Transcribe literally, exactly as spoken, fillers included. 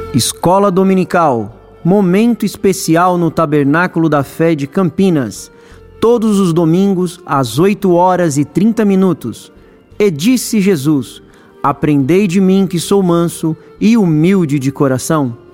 Escola Dominical, momento especial no Tabernáculo da Fé de Campinas, todos os domingos às oito horas e trinta minutos. E disse Jesus: aprendei de mim que sou manso e humilde de coração.